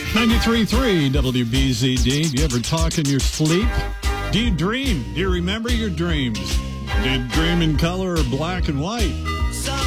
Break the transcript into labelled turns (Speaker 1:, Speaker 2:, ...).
Speaker 1: 93.3 WBZD. Do you ever talk in your sleep? Do you dream? Do you remember your dreams? Do you dream in color or black and white?